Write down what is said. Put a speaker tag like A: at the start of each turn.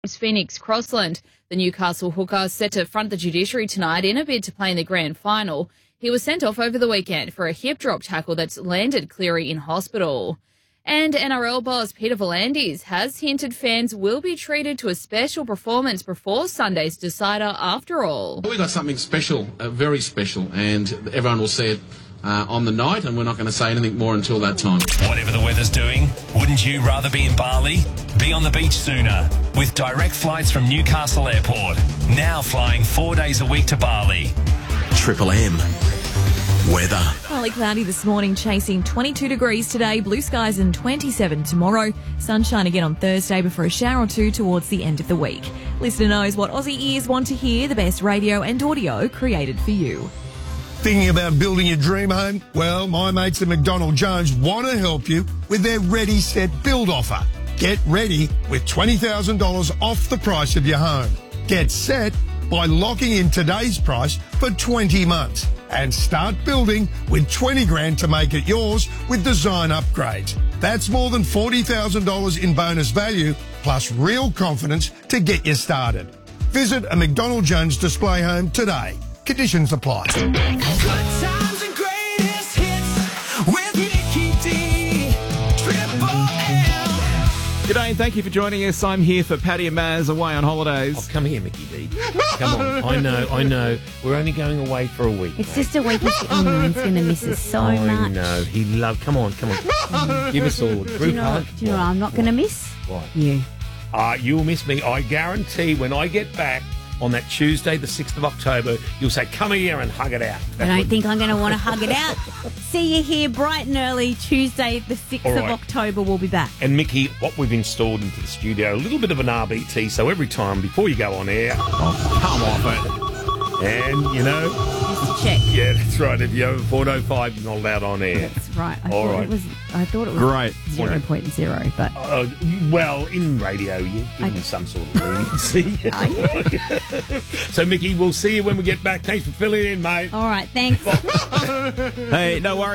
A: Phoenix Crossland. The Newcastle hooker set to front the judiciary tonight in a bid to play in the grand final. He was sent off over the weekend for a hip drop tackle that's landed Cleary in hospital. And NRL boss Peter V'landys has hinted fans will be treated to a special performance before Sunday's decider after all.
B: We've got something special, very special, and everyone will see it on the night, and we're not going to say anything more until that time.
C: Whatever the weather's doing, wouldn't you rather be in Bali? Be on the beach sooner with direct flights from Newcastle Airport. Now flying 4 days a week to Bali.
D: Triple M. Weather.
E: Partly cloudy this morning, chasing 22 degrees today, blue skies and 27 tomorrow. Sunshine again on Thursday before a shower or two towards the end of the week. Listener knows what Aussie ears want to hear, the best radio and audio created for you.
F: Thinking about building your dream home? Well, my mates at McDonald Jones want to help you with their Ready Set Build offer. Get ready with $20,000 off the price of your home. Get set by locking in today's price for 20 months and start building with $20,000 to make it yours with design upgrades. That's more than $40,000 in bonus value plus real confidence to get you started. Visit a McDonald Jones display home today. Conditions apply.
G: Good times and greatest hits with Mickey D. Triple M.
H: G'day and thank you for joining us. I'm here for Paddy and Maz away on holidays.
I: Oh, come here, Mickey D. Come on. I know. We're only going away for a week.
J: It's just a week. He's going to miss us so much.
I: I know. Come on. Give us all a group hug.
J: Do you know what I'm not going to miss?
I: What?
J: You.
I: You'll miss me. I guarantee when I get back on that Tuesday, the 6th of October, you'll say, come here and hug it out.
J: I don't think I'm going to want to hug it out. See you here bright and early, Tuesday, the 6th of October, we'll be back.
I: And Mickey, what we've installed into the studio, a little bit of an RBT, so every time before you go on air, come off it. And,
J: just check.
I: Yeah, that's right. If you have a 405, you're not allowed on air.
J: That's right. I thought it was
H: Great.
J: 0.0, but...
I: well, in radio, you give them some sort of leniency. So, Mickey, we'll see you when we get back. Thanks for filling in, mate.
J: All right, thanks.
H: Hey, no worries.